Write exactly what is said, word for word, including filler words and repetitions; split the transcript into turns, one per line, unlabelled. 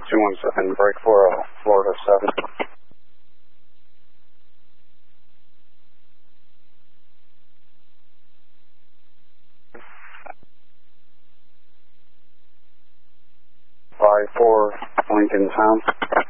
two one seven, break four oh, Florida seven. five four, Lincoln Sound.